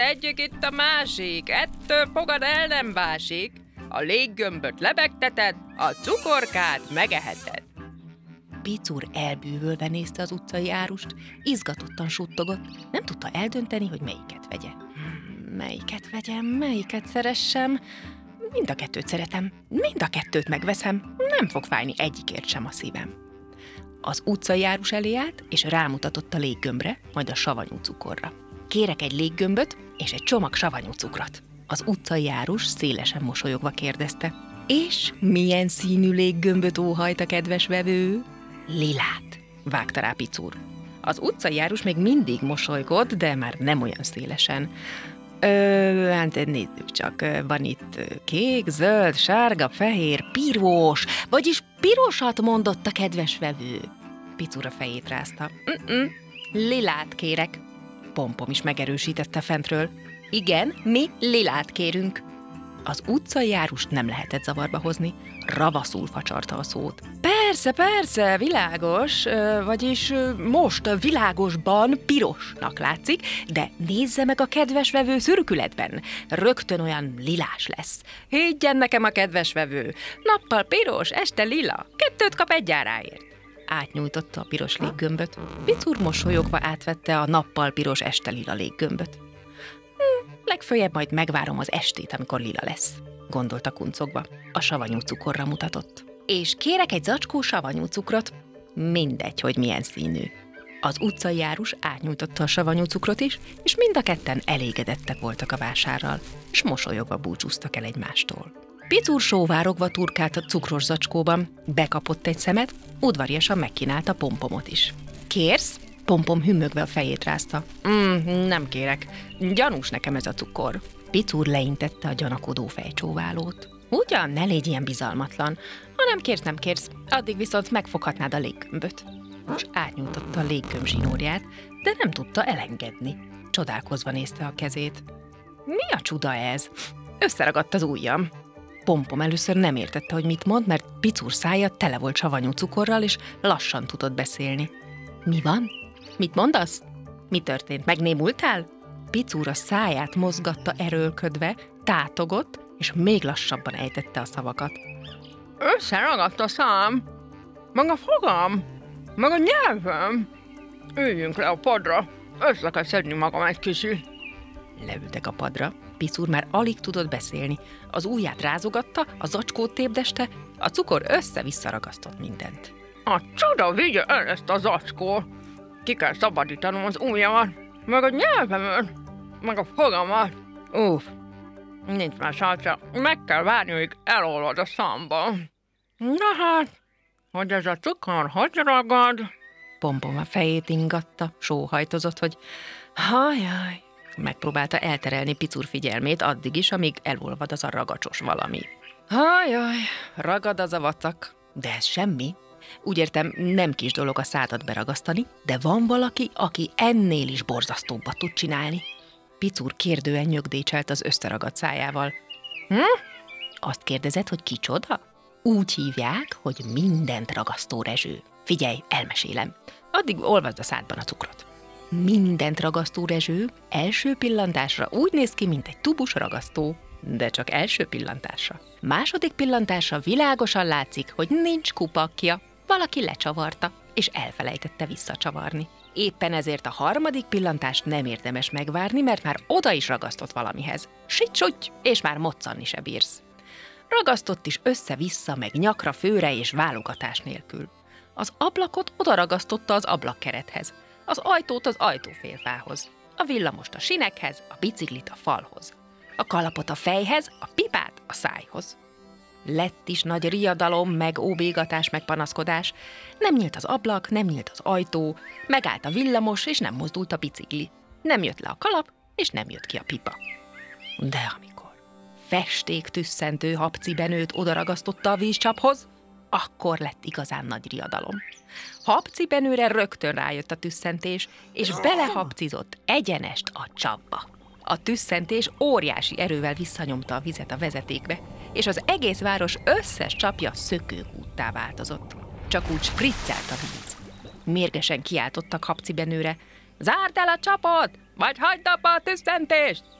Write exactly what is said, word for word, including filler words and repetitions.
Egyik itt a másik, ettől fogad el nem básik. A léggömböt lebegteted, a cukorkát megeheted. Picur elbűvölve nézte az utcai árust, izgatottan suttogott, nem tudta eldönteni, hogy melyiket vegye. Hmm, melyiket vegyem, melyiket szeressem? Mind a kettőt szeretem, mind a kettőt megveszem, nem fog fájni egyikért sem a szívem. Az utcai árus elé állt, és rámutatott a léggömbre, majd a savanyú cukorra. Kérek egy léggömböt és egy csomag savanyú cukrot. Az utcai árus szélesen mosolyogva kérdezte. És milyen színű léggömböt óhajt a kedves vevő? Lilát, vágta rá Picur. Az utcai járus még mindig mosolygott, de már nem olyan szélesen. Ö, hát nézzük csak, van itt kék, zöld, sárga, fehér, piros, vagyis pirosat mondott a kedves vevő. Picur a fejét rázta. Mm-mm, lilát kérek. Pompom is megerősítette fentről. Igen, mi lilát kérünk. Az utcai járust nem lehetett zavarba hozni, ravaszul facsarta a szót. Persze, persze, világos, vagyis most világosban pirosnak látszik, de nézze meg a kedves vevő szürkületben, rögtön olyan lilás lesz. Higgyen nekem a kedves vevő, nappal piros, este lila, kettőt kap egy áráért. Átnyújtotta a piros léggömböt. Picur mosolyogva átvette a nappal piros, este lila léggömböt. Hm, legföljebb majd megvárom az estét, amikor lila lesz, gondolta kuncogva. A savanyú cukorra mutatott. És kérek egy zacskó savanyú cukrot. Mindegy, hogy milyen színű. Az utcai járus átnyújtotta a savanyú cukrot is, és mind a ketten elégedettek voltak a vásárral, és mosolyogva búcsúztak el egymástól. Picur sóvárogva turkált a cukros zacskóban, bekapott egy szemet, udvariasan megkínálta Pompomot is. Kérsz? Pompom hümmögve a fejét rázta. Mm, nem kérek. Gyanús nekem ez a cukor. Picur leintette a gyanakodó fejcsóválót. Ugyan, ne légy ilyen bizalmatlan. Ha nem kérsz, nem kérsz, addig viszont megfoghatnád a léggömböt. Most átnyújtotta a léggömb zsinórját, de nem tudta elengedni. Csodálkozva nézte a kezét. Mi a csuda ez? Összeragadt az ujjam. Pompom először nem értette, hogy mit mond, mert Picur szája tele volt savanyú cukorral, és lassan tudott beszélni. Mi van? Mit mondasz? Mi történt? Megnémultál? Picur a száját mozgatta erőlködve, tátogott, és még lassabban ejtette a szavakat. Összeragadt a szám, meg a fogam, meg a nyelvem. Üljünk le a padra, össze kell szedni magam egy kicsit. Leültek a padra. Picur már alig tudott beszélni. Az ujját rázogatta, a zacskót tépdeste, a cukor össze-vissza ragasztott mindent. A csoda vigye el ezt a zacskót! Ki kell szabadítanom az ujjamat, meg a nyelvemet, meg a fogamat. Uff, nincs más hátra, meg kell várni, míg elolvad a számba. Na hát, hogy ez a cukor hogy ragad? Pompom a fejét ingatta, sóhajtozott, hogy hajjaj. Megpróbálta elterelni Picur figyelmét addig is, amíg elolvad az a ragacsos valami. Hajjaj, ragad az a vacak. De ez semmi. Úgy értem, nem kis dolog a szádat beragasztani, de van valaki, aki ennél is borzasztóbbat tud csinálni. Picur kérdően nyögdécselt az összeragadt szájával. Hm? Azt kérdezed, hogy kicsoda? Úgy hívják, hogy mindent ragasztó rezső. Figyelj, elmesélem. Addig olvasd a szádban a cukrot. Mindent ragasztó rezső első pillantásra úgy néz ki, mint egy tubus ragasztó, de csak első pillantásra. Második pillantásra világosan látszik, hogy nincs kupakja, valaki lecsavarta, és elfelejtette visszacsavarni. Éppen ezért a harmadik pillantást nem érdemes megvárni, mert már oda is ragasztott valamihez. Sics-suty, és már moccanni se bírsz. Ragasztott is össze-vissza, meg nyakra, főre és válogatás nélkül. Az ablakot oda ragasztotta az ablakkerethez, az ajtót az ajtófélfához, a villamost a sinekhez, a biciklit a falhoz, a kalapot a fejhez, a pipát a szájhoz. Lett is nagy riadalom, meg óbégatás, meg panaszkodás. Nem nyílt az ablak, nem nyílt az ajtó, megállt a villamos, és nem mozdult a bicikli. Nem jött le a kalap, és nem jött ki a pipa. De amikor festéktüsszentő habcibenőt odaragasztotta a vízcsaphoz, akkor lett igazán nagy riadalom. Habcibenőre rögtön rájött a tüsszentés, és belehapcizott egyenest a csapba. A tüsszentés óriási erővel visszanyomta a vizet a vezetékbe, és az egész város összes csapja szökőkúttá változott. Csak úgy spriccelt a víz. Mérgesen kiáltottak Habcibenőre. Zárd el a csapot, vagy hagyd abba a tüsszentést!